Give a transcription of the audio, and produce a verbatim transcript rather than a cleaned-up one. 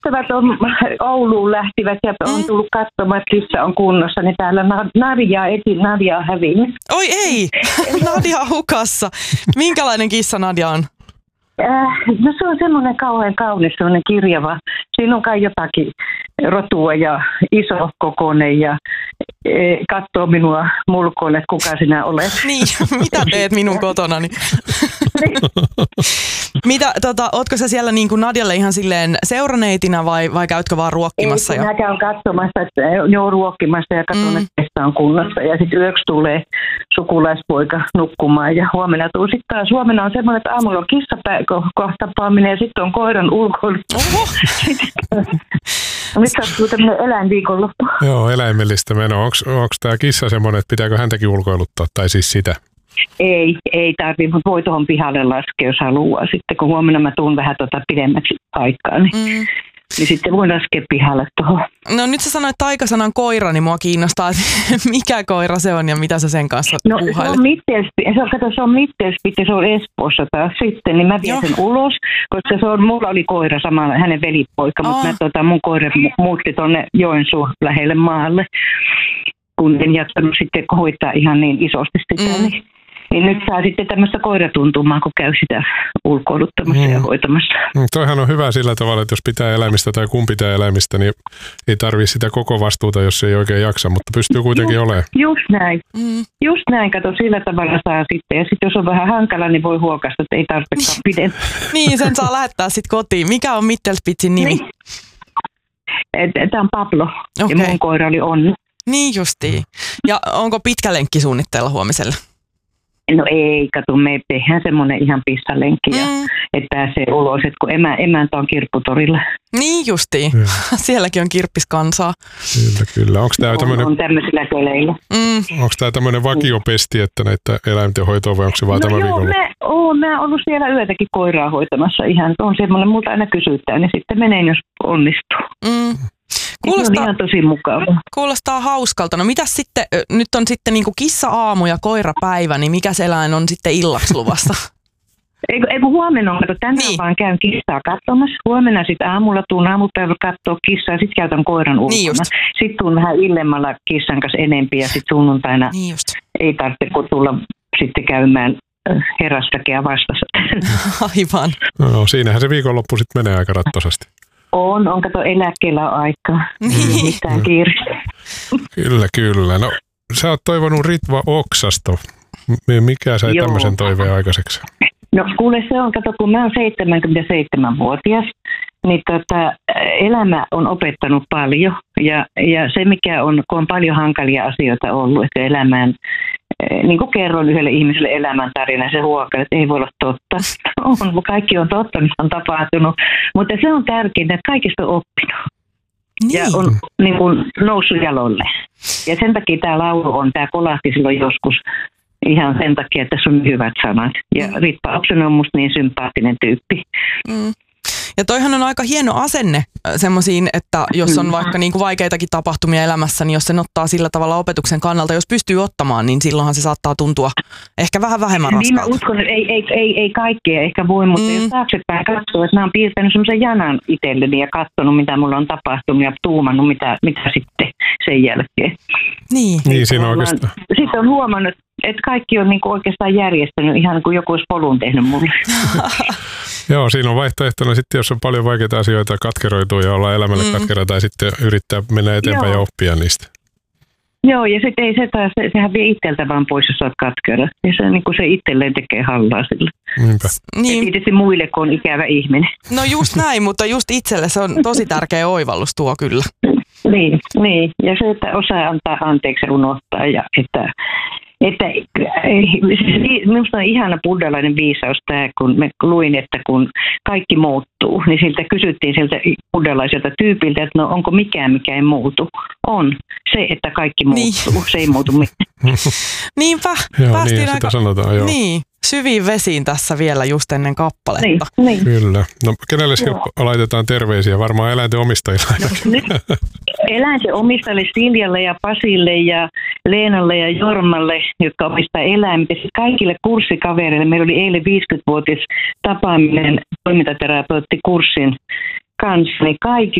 ystävät on Ouluun lähtivät ja on Mm. tullut katsomaan, että kissa on kunnossa, niin täällä Nadia eti, Nadia on hävinnyt. Oi ei, Nadia on hukassa. Minkälainen kissa Nadia on? Äh, no se on semmoinen kauhean kaunis, semmoinen kirjava. Siinä on kai jotakin rotua ja iso kokoinen ja e, katsoo minua mulkoille, että kuka sinä olet. Niin, mitä teet minun kotonani? Mitä, tota, ootko sä siellä niin kuin Nadialle ihan silleen seuraneitinä vai, vai käytkö vaan ruokkimassa? Ei, Ja... mä käyn katsomassa, että joo, ruokkimassa ja katson, Mm. että kissa on kunnossa. Ja sitten yöksi tulee sukulaispoika nukkumaan ja huomenna tuu sitten taas. Huomenna on semmoinen, että aamulla on kissakohtapaaminen ja sitten on koiran ulkoilu. Oho. Nyt sattuu tämmöinen eläinviikonloppu. Joo, eläimellistä menoa. Onko tämä kissa semmoinen, että pitääkö häntäkin ulkoiluttaa, tai siis sitä? Ei, ei tarvitse, mutta voi tuohon pihalle laskea, jos haluaa. Sitten kun huomenna mä tuun vähän tuota pidemmäksi aikaa, niin, Mm. niin sitten voin laskea pihalle tuohon. No nyt sä sanoit taikasanan koira, niin mua kiinnostaa, että mikä koira se on ja mitä sä sen kanssa No se puuhailet. on Mittelspit, se on, kato, se on Mittelspit ja se on Espoossa taas sitten, niin mä vien Joo. sen ulos, koska se on, mulla oli koira sama, hänen velipoika, mutta Aa. mä, tota, mun koira mu- muutti tuonne Joensuun lähelle maalle, kun en jaksanut sitten hoitaa ihan niin isosti sitä, Mm. niin, niin nyt saa sitten tämmöistä koiratuntumaa, kun käy sitä ulkoiluttamassa Mm. ja hoitamassa. Mm, Toihan on hyvä sillä tavalla, että jos pitää eläimistä tai kun pitää eläimistä, niin ei tarvitse sitä koko vastuuta, jos ei oikein jaksa, mutta pystyy kuitenkin Just- olemaan. Just näin. Mm. Just näin, kato, sillä tavalla saa sitten. Ja sitten jos on vähän hankala, niin voi huokasta, että ei tarvitsekaan pidempään. Niin, sen saa lähettää sitten kotiin. Mikä on Mittelspitzin nimi? Niin. Tämä on Pablo Okei. ja mun koira oli Onni. Niin justiin. Ja onko pitkä lenkki suunnitteilla huomiselle? No ei, kato, me tehdään semmoinen ihan pissalenkki, ja, Mm. että pääsee ulos, että kun emä, emäntä on kirpputorilla. Niin justiin. Joo. Sielläkin on kirppiskansaa. Kyllä, kyllä. Onko tämä On, tämmöinen, on tämmöisillä köleillä. Mm. onko tämä tämmöinen vakiopesti, että näitä eläinten hoitoa vai onko se vaan No tämä joo, viikolla? mä, oon, mä oon ollut siellä yötäkin koiraa hoitamassa ihan. On semmoinen, multa aina kysytään, niin sitten menen, jos onnistuu. Mm. Se on Kuulostaa, ihan tosi mukava. kuulostaa hauskalta. No mitäs sitten, ö, nyt on sitten niinku kissa-aamu ja koirapäivä, niin mikäs eläin on sitten illaksi luvassa? Eikö, eikö huomenna on, kato, tänään Niin. vaan käyn kissaa katsomassa. Huomenna sitten aamulla tuun aamupäivällä katsoa kissaa, sitten käytän koiran ulkona. Niin just. Sitten tuun vähän illemmalla kissan kanssa enempi ja sitten sunnuntaina Niin just. ei tarvitse kun tulla sitten käymään äh, herrasväkeä vastassa. Aivan. No, siinähän se viikonloppu sitten menee aika rattosasti. On, on kato eläkkeellä on aikaa. Niin. Ei mitään kiirettä. Kyllä, kyllä. No, sä oot toivonut Ritva Oksasto. M- Mikä sai Joo. tämmöisen toiveen aikaiseksi? No kuule se on, kato kun mä oon seitsemänkymmentäseitsemänvuotias, niin tota, elämä on opettanut paljon ja, ja se mikä on, kun on paljon hankalia asioita ollut, että elämään, eh, niin kuin kerron yhdelle ihmiselle elämäntarina, se huokaa, että ei voi olla totta. On, kaikki on totta, mitä on tapahtunut, mutta se on tärkeintä, että kaikista on oppinut. Niin. Ja on niin kuin, noussut jalolle. Ja sen takia tämä laulu on, tämä kolahti silloin joskus ihan sen takia, että tässä on hyvät sanat. Ja Mm. Ritva Oksanen on musta niin sympaattinen tyyppi. Mm. Ja toihan on aika hieno asenne semmoisiin, että jos on vaikka niinku vaikeitakin tapahtumia elämässä, niin jos sen ottaa sillä tavalla opetuksen kannalta, jos pystyy ottamaan, niin silloinhan se saattaa tuntua ehkä vähän vähemmän Niin mä raskalta. uskon, että ei, ei, ei, ei kaikkea ehkä voi, mutta Mm. jos taaksepäin katsoo, että mä oon piirtänyt semmoisen janan itselleni ja katsonut, mitä mulla on tapahtunut ja tuumannut, mitä, mitä sitten sen jälkeen. Niin. Niin, siinä on oikeastaan. Sitten on huomannut, että kaikki on niinku oikeastaan järjestänyt ihan niin kuin joku olisi polun tehnyt mulle. Joo, siinä on vaihtoehtona sitten, jos on paljon vaikeita asioita katkeroituu ja olla elämälle Mm. katkera tai sitten yrittää mennä eteenpäin Joo. ja oppia niistä. Joo, ja sitten ei se taas, se, sehän vie itseltä vaan pois, jos olet katkera. Ja se, niin kuin se itselleen tekee hallaa sille. Niinpä. Niin. Tietysti muille, kun on ikävä ihminen. No just näin, mutta just itselle se on tosi tärkeä oivallus tuo kyllä. Niin, niin, ja se, että osaa antaa anteeksi ja unohtaa, ja että, että minusta on ihana buddhalainen viisaus tämä, kun me luin, että kun kaikki muuttuu, niin siltä kysyttiin siltä buddhalaiselta tyypiltä, että no onko mikään, mikä ei muutu. On se, että kaikki muuttuu, Niin. se ei muutu mitään. Niinpä, Joo, päästiin niin aika sitä sanotaan, joo. niin, syviin vesiin tässä vielä just ennen kappaletta. Niin, niin. Kyllä. No kenelle Joo. laitetaan terveisiä? Varmaan eläinten omistajille ainakin. Nyt eläinten omistajalle Siljalle ja Pasille ja Leenalle ja Jormalle, jotka omistaa eläimiä. Sitten kaikille kurssikavereille. Meillä oli eilen viisikymmenvuotis tapaaminen toimintaterapeutti kurssin kanssani kaikille